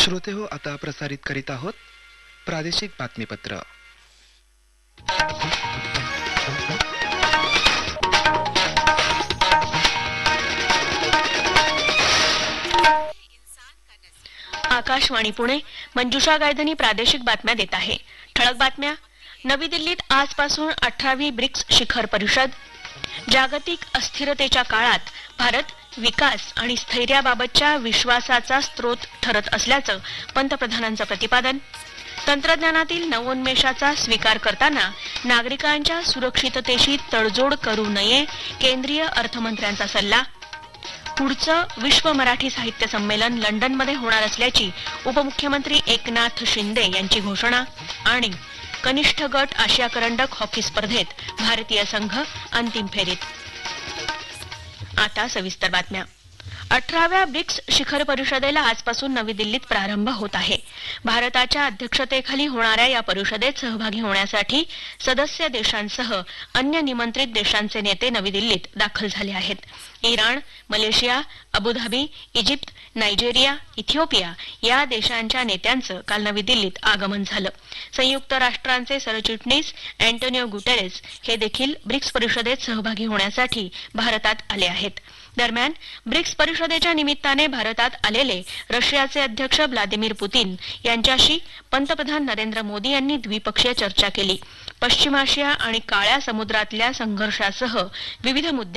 श्रोते हो, आता प्रसारित करीत आहोत प्रादेशिक बातमीपत्र. आकाशवाणी पुणे. मंजुषा गायधनी प्रादेशिक बातम्या देत आहे. ठळक बातम्या. नवी दिल्लीत आजपासून 18वी ब्रिक्स शिखर परिषद. जागतिक अस्थिरतेच्या काळात भारत विकास आणि स्थैर्याबाबतच्या विश्वासाचा स्रोत ठरत असल्याचं पंतप्रधानांचं प्रतिपादन. तंत्रज्ञानातील नवोन्मेषाचा स्वीकार करताना नागरिकांच्या सुरक्षिततेशी तडजोड करू नये, केंद्रीय अर्थमंत्र्यांचा सल्ला. पुढचं विश्व मराठी साहित्य संमेलन लंडनमध्ये होणार असल्याची उपमुख्यमंत्री एकनाथ शिंदे यांची घोषणा. आणि कनिष्ठ गट आशिया करंडक हॉकी स्पर्धेत भारतीय संघ अंतिम फेरीत. आता सविस्तर बातम्या. 18व्या ब्रिक्स शिखर परिषदेला आजपासून नवी दिल्लीत प्रारंभ होत आहे. भारताच्या अध्यक्षतेखाली होणाऱ्या या परिषदेत सहभागी होण्यासाठी सदस्य देशांसह अन्य निमंत्रित देशांचे नेते नवी दिल्लीत दाखल झाले आहेत. Iran, Malaysia, Abu Dhabi, Egypt, Nigeria, Ethiopia या देशांच्या नेत्यांचं काल नवी दिल्लीत आगमन झालं. संयुक्त राष्ट्रांचे सरचिटणीस अँटोनियो गुटेरेस हे देखील ब्रिक्स परिषदेत सहभागी होण्यासाठी भारतात आले आहेत. दरम्यान ब्रिक्स परिषदेच्या निमित्ताने भारतात आलेले रशियाचे अध्यक्ष व्लादिमीर पुतीन यांच्याशी पंतप्रधान नरेंद्र मोदी यांनी द्विपक्षीय चर्चा केली. पश्चिम आशिया आणि काळ्या समुद्रातल्या संघर्षासह विविध मुद्द्यांवर